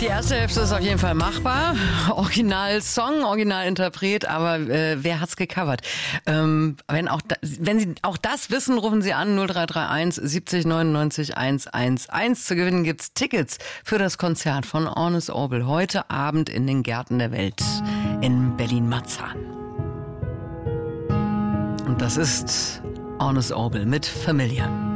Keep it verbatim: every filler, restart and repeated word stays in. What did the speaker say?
Die erste Hälfte ist auf jeden Fall machbar. Original-Song, Originalinterpret, aber äh, wer hat's gecovert? Ähm, wenn, auch da, wenn Sie auch das wissen, rufen Sie an null drei drei eins siebzig neunundneunzig hundertzehn. Zu gewinnen gibt's Tickets für das Konzert von Ornes Orbel heute Abend in den Gärten der Welt in Berlin-Marzahn. Und das ist Ornes Orbel mit Familia.